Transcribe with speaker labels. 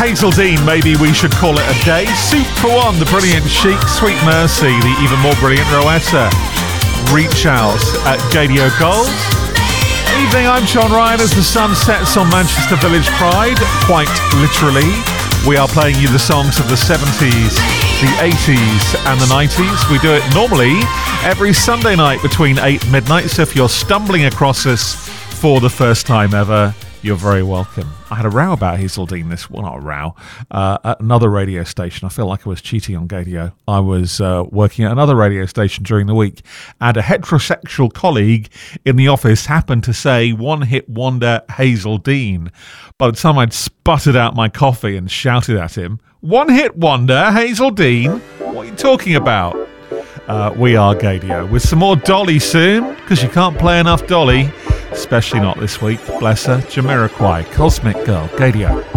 Speaker 1: Hazel Dean, maybe we should call it a day. Soup for One, the brilliant Chic. Sweet Mercy, the even more brilliant Rowetta. Reach Out at Gadio Gold. Evening, I'm John Ryan as the sun sets on Manchester Village Pride. Quite literally, we are playing you the songs of the 70s, the 80s and the 90s. We do it normally every Sunday night between 8 and midnight, so if you're stumbling across us for the first time ever, you're very welcome. I had a row about Hazel Dean not a row, at another radio station. I feel like I was cheating on Gadio. I was working at another radio station during the week, and a heterosexual colleague in the office happened to say one-hit wonder Hazel Dean. By the time I'd sputtered out my coffee and shouted at him, one-hit wonder Hazel Dean? What are you talking about? We are Gadio, with some more Dolly soon, because you can't play enough Dolly. Especially not this week, bless her. Jamiroquai, Cosmic Girl, Gadio.